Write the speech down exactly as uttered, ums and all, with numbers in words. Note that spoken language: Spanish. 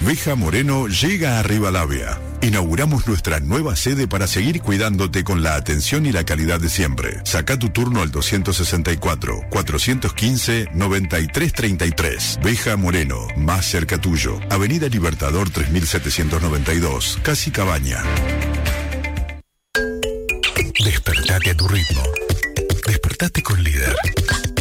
Veja Moreno llega a Rivadavia. Inauguramos nuestra nueva sede para seguir cuidándote con la atención y la calidad de siempre. Saca tu turno al doscientos sesenta y cuatro, cuatrocientos quince, noventa y tres treinta y tres. Veja Moreno, más cerca tuyo. Avenida Libertador tres mil setecientos noventa y dos, Casi Cabaña. Despertate a tu ritmo. Despertate con Líder.